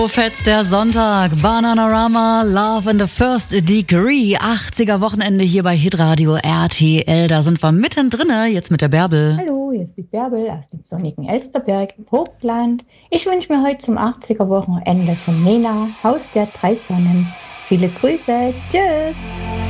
Fetzt der Sonntag, Bananarama, Love in the First Degree, 80er Wochenende hier bei Hitradio RTL. Da sind wir mittendrin, jetzt mit der Bärbel. Hallo, hier ist die Bärbel aus dem sonnigen Elsterberg im Vogtland. Ich wünsche mir heute zum 80er Wochenende von Nena, Haus der drei Sonnen. Viele Grüße, tschüss!